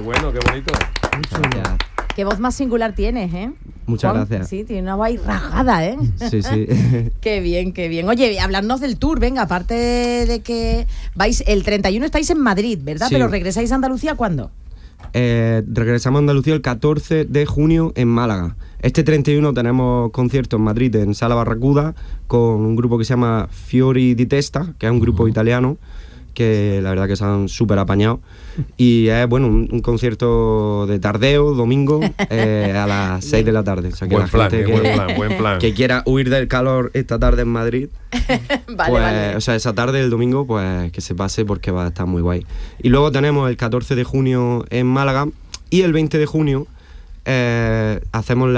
bueno, qué bonito. Qué voz más singular tienes, ¿eh? Muchas Juan, gracias. Sí, tiene una voz ahí rajada, ¿eh? Sí, sí. Qué bien, qué bien. Oye, hablarnos del tour, venga, aparte de que vais, el 31 estáis en Madrid, ¿verdad? Sí. Pero ¿regresáis a Andalucía cuándo? Regresamos a Andalucía el 14 de junio en Málaga. Este 31 tenemos concierto en Madrid, en Sala Barracuda, con un grupo que se llama Fiori di Testa, que es un grupo italiano, que la verdad que se han súper apañado. Y es, bueno, un concierto de tardeo, domingo, a las 6 de la tarde. O sea, que Buen la plan, gente buen plan. que quiera huir del calor esta tarde en Madrid, Vale, pues, vale. o sea, esa tarde del domingo, pues que se pase porque va a estar muy guay. Y luego tenemos el 14 de junio en Málaga y el 20 de junio hacemos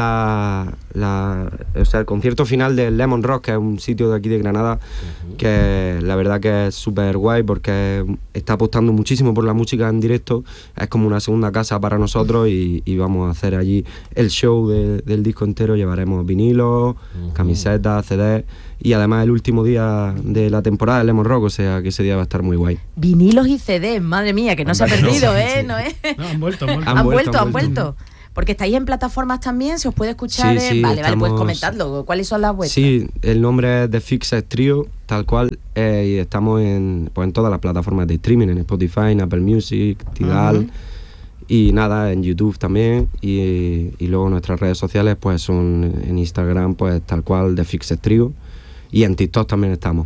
el concierto final del Lemon Rock, que es un sitio de aquí de Granada, que la verdad que es súper guay porque está apostando muchísimo por la música en directo. Es como una segunda casa para nosotros y vamos a hacer allí el show del disco entero. Llevaremos vinilos, camisetas, CDs y además el último día de la temporada del Lemon Rock, o sea que ese día va a estar muy guay. Vinilos y CDs, madre mía, que no se ha perdido, ¿eh? Sí. ¿No es? No, han vuelto. Han vuelto. Porque estáis en plataformas también, se os puede escuchar. Sí, Vale, estamos... puedes comentarlo. ¿Cuáles son las vuestras? Sí, el nombre es The Fixed Trio, tal cual, y estamos en todas las plataformas de streaming, en Spotify, en Apple Music, Tidal, y nada, en YouTube también, y luego nuestras redes sociales pues son en Instagram, pues tal cual, The Fixed Trio, y en TikTok también estamos.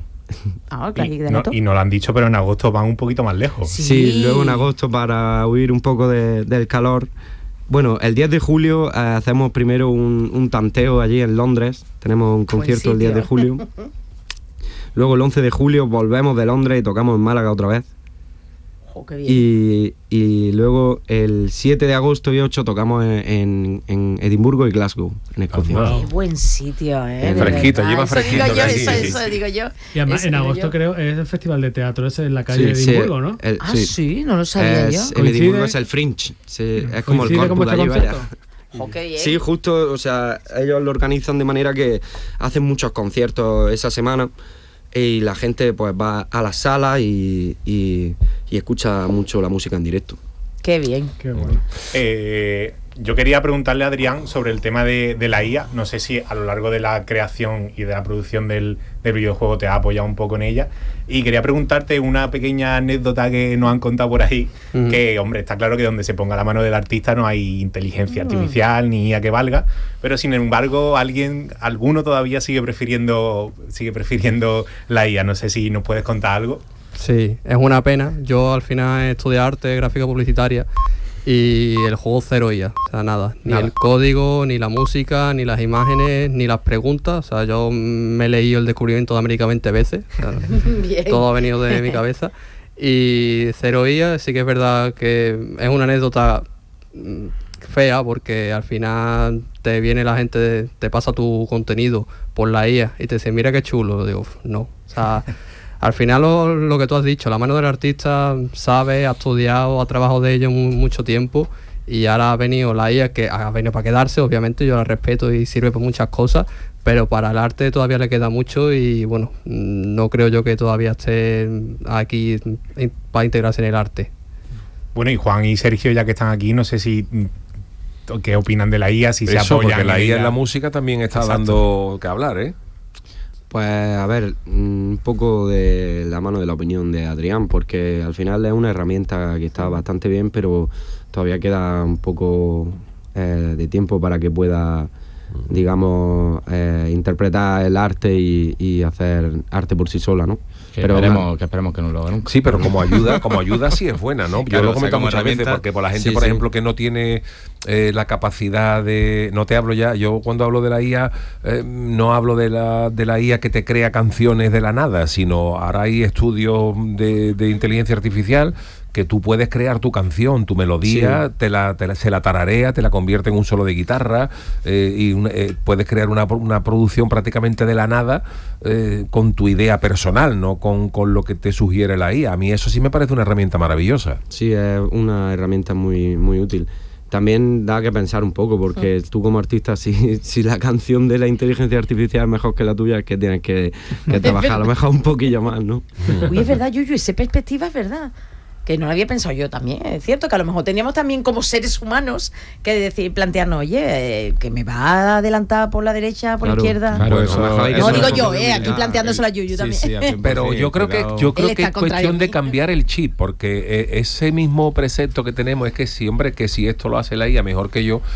Y no lo han dicho, pero en agosto van un poquito más lejos. Sí, luego en agosto, para huir un poco del calor. Bueno, el 10 de julio hacemos primero un tanteo allí en Londres. Tenemos un concierto el 10 de julio. Luego el 11 de julio volvemos de Londres y tocamos en Málaga otra vez. Oh, qué bien. Y luego el 7 de agosto y 8 tocamos en Edimburgo y Glasgow, en Escocia. Qué buen sitio, ¿eh? Fresquito, lleva fresquito. Eso digo yo. Y además en agosto creo es el festival de teatro ese en la calle de Edimburgo, ¿no? Sí, no lo sabía yo. En Edimburgo es el Fringe, es como el corpus de allí, vaya. Sí, justo, o sea, ellos lo organizan de manera que hacen muchos conciertos esa semana y la gente pues va a la sala y escucha mucho la música en directo. Qué bien. Qué bueno. Yo quería preguntarle a Adrián sobre el tema de la IA. No sé si a lo largo de la creación y de la producción del videojuego te has apoyado un poco en ella. Y quería preguntarte una pequeña anécdota que nos han contado por ahí. Que, hombre, está claro que donde se ponga la mano del artista no hay inteligencia artificial ni IA que valga. Pero, sin embargo, alguno todavía sigue prefiriendo la IA. No sé si nos puedes contar algo. Sí, es una pena. Yo al final estudié arte, gráfica publicitaria y el juego cero IA, o sea, nada. Ni el código, ni la música, ni las imágenes, ni las preguntas. O sea, yo me he leído El descubrimiento de América 20 veces. O sea, todo ha venido de mi cabeza. Y cero IA, sí que es verdad que es una anécdota fea porque al final te viene la gente, te pasa tu contenido por la IA y te dice, mira qué chulo. Digo, no, o sea... Al final lo que tú has dicho, la mano del artista sabe, ha estudiado, ha trabajado de ello mucho tiempo y ahora ha venido la IA que ha venido para quedarse, obviamente yo la respeto y sirve para muchas cosas, pero para el arte todavía le queda mucho y bueno, no creo yo que todavía esté aquí para integrarse en el arte. Bueno, y Juan y Sergio, ya que están aquí, no sé si... ¿Qué opinan de la IA? Si se apoyan porque la IA en la ella. música también está dando que hablar, ¿eh? Pues a ver, un poco de la mano de la opinión de Adrián, porque al final es una herramienta que está bastante bien, pero todavía queda un poco de tiempo para que pueda, digamos, interpretar el arte y hacer arte por sí sola, ¿no? Pero esperemos que no lo haga nunca. Sí, pero como ayuda sí es buena, ¿no? Yo lo he comentado muchas veces, porque por la gente, por ejemplo, que no tiene la capacidad de... No te hablo ya, yo cuando hablo de la IA, no hablo de la IA que te crea canciones de la nada, sino ahora hay estudios de inteligencia artificial que tú puedes crear tu canción, tu melodía, se la tararea, te la convierte en un solo de guitarra puedes crear una producción prácticamente de la nada con tu idea personal, no con lo que te sugiere la IA. A mí eso sí me parece una herramienta maravillosa. Sí, es una herramienta muy, muy útil. También da que pensar un poco, porque tú como artista, si la canción de la inteligencia artificial es mejor que la tuya, es que tienes que trabajar a lo mejor un poquillo más, ¿no? Uy, es verdad, Yuyu, esa perspectiva es verdad. que no lo había pensado yo también. Es cierto que a lo mejor teníamos también como seres humanos que decir, plantearnos, oye, que me va a adelantar por la derecha, por la izquierda. Claro, no digo yo, aquí planteándoselo a Yuyu también. Sí, pero yo creo que es cuestión de cambiar el chip, porque ese mismo precepto que tenemos es que si, hombre, que si esto lo hace la IA mejor que yo,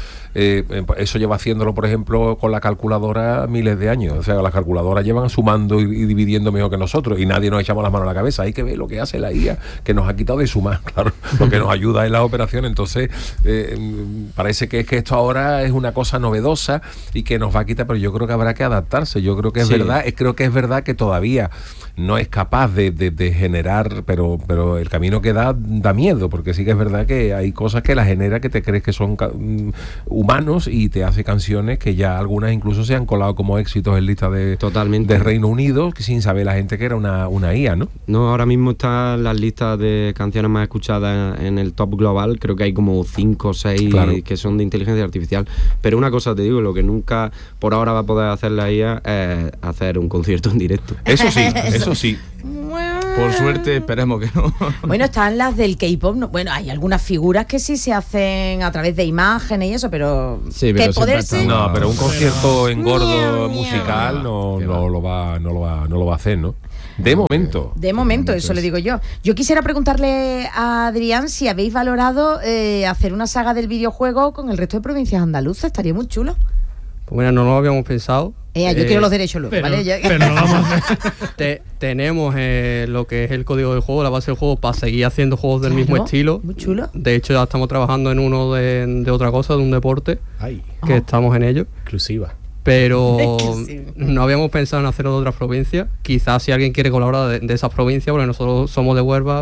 eso lleva haciéndolo, por ejemplo, con la calculadora miles de años. O sea, las calculadoras llevan sumando y dividiendo mejor que nosotros y nadie nos echamos las manos a la cabeza. Hay que ver lo que hace la IA, que nos ha quitado de sumar, claro, lo que nos ayuda en las operaciones. Entonces, parece que esto ahora es una cosa novedosa y que nos va a quitar, pero yo creo que habrá que adaptarse. Yo creo que es verdad, creo que es verdad que todavía no es capaz de generar, pero el camino que da miedo, porque sí que es verdad que hay cosas que la genera que te crees que son humanos y te hace canciones que ya algunas incluso se han colado como éxitos en listas de Reino Unido, sin saber la gente que era una IA, ¿no? No, ahora mismo están las listas de canciones más escuchadas en el top global, creo que hay como 5 o 6 que son de inteligencia artificial, pero una cosa te digo, lo que nunca por ahora va a poder hacer la IA es hacer un concierto en directo. Eso sí. Por suerte, esperemos que no. Bueno, están las del K-pop. Bueno, hay algunas figuras que sí se hacen a través de imágenes y eso, pero sí, pero que poderse... No, pero un concierto engordo musical no lo va a hacer, ¿no? De momento. De momento, eso le digo yo. Yo quisiera preguntarle a Adrián si habéis valorado hacer una saga del videojuego con el resto de provincias andaluzas. Estaría muy chulo. Pues mira, no lo habíamos pensado. Yo quiero los derechos luego, ¿vale? Pero no vamos a hacer. Tenemos lo que es el código del juego, la base del juego, para seguir haciendo juegos del mismo estilo. Muy chulo. De hecho, ya estamos trabajando en uno de otra cosa, de un deporte, que estamos en ello. Exclusiva. Pero no habíamos pensado en hacerlo de otras provincias. Quizás si alguien quiere colaborar de esas provincias, porque nosotros somos de Huelva,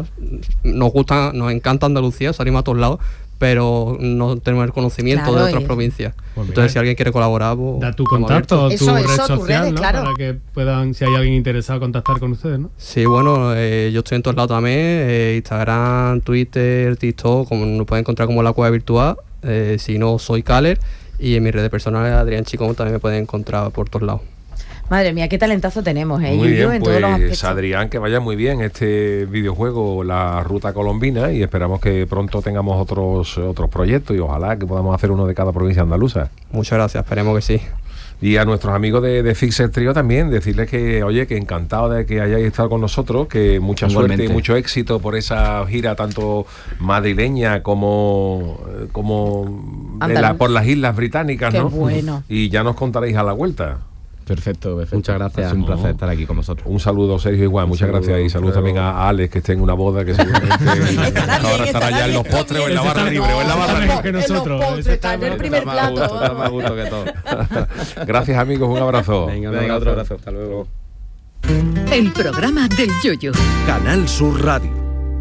nos encanta Andalucía, salimos a todos lados, pero no tenemos el conocimiento de otras provincias. Pues entonces, si alguien quiere colaborar, pues, da tu contacto, tu red social, redes, ¿no? Claro. Para que puedan, si hay alguien interesado, contactar con ustedes, ¿no? Sí, bueno, yo estoy en todos lados también, Instagram, Twitter, TikTok, como nos pueden encontrar como La Cueva Virtual, si no, soy Caler, y en mis redes personales, Adrián Chicón, también me pueden encontrar por todos lados. Madre mía, qué talentazo tenemos, Muy bien, en pues, todos los aspectos. Adrián, que vaya muy bien este videojuego, La Ruta Colombina, y esperamos que pronto tengamos otros proyectos y ojalá que podamos hacer uno de cada provincia andaluza. Muchas gracias, esperemos que sí. Y a nuestros amigos de Fixer Trio también, decirles que, oye, que encantado de que hayáis estado con nosotros, que mucha suerte y mucho éxito por esa gira tanto madrileña como por las Islas Británicas, Qué ¿no? bueno. Y ya nos contaréis a la vuelta. Perfecto. Muchas gracias. Es un placer estar aquí con vosotros. Un saludo, Sergio, igual. Muchas gracias. Y saludos también a Alex, que esté en una boda, que seguramente ahora estará ya en los postres o en la barra libre o en la barra libre. Que nosotros. Está en el primer plato. Está más a gusto que todo. Gracias, amigos. Un abrazo. Venga, otro abrazo. Hasta luego. El programa del Yoyo. Canal Sur Radio.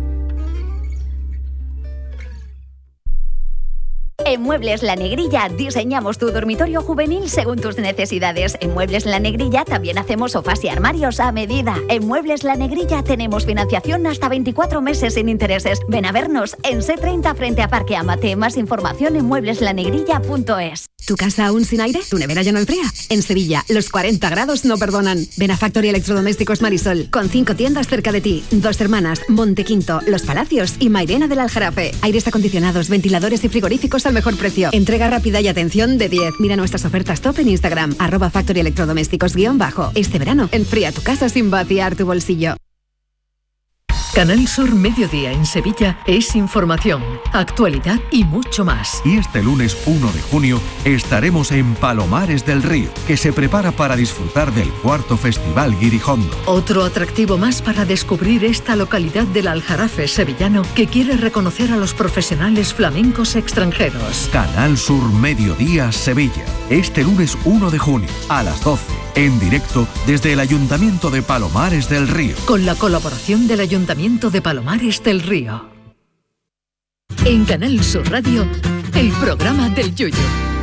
En Muebles La Negrilla diseñamos tu dormitorio juvenil según tus necesidades. En Muebles La Negrilla también hacemos sofás y armarios a medida. En Muebles La Negrilla tenemos financiación hasta 24 meses sin intereses. Ven a vernos en C30 frente a Parque Amate. Más información en muebleslanegrilla.es. ¿Tu casa aún sin aire? ¿Tu nevera ya no enfría? En Sevilla, los 40 grados no perdonan. Ven a Factory Electrodomésticos Marisol, con 5 tiendas cerca de ti. Dos Hermanas, Montequinto, Los Palacios y Mairena del Aljarafe. Aires acondicionados, ventiladores y frigoríficos al mejor precio. Entrega rápida y atención de 10. Mira nuestras ofertas top en Instagram, @Factory Electrodomésticos _. Este verano, enfría tu casa sin vaciar tu bolsillo. Canal Sur Mediodía en Sevilla es información, actualidad y mucho más. Y este lunes 1 de junio estaremos en Palomares del Río, que se prepara para disfrutar del 4º Festival Guirijondo. Otro atractivo más para descubrir esta localidad del Aljarafe sevillano que quiere reconocer a los profesionales flamencos extranjeros. Canal Sur Mediodía Sevilla, este lunes 1 de junio a las 12, en directo desde el Ayuntamiento de Palomares del Río. Con la colaboración del Ayuntamiento de Palomares del Río. En Canal Sur Radio, el programa del Yoyo.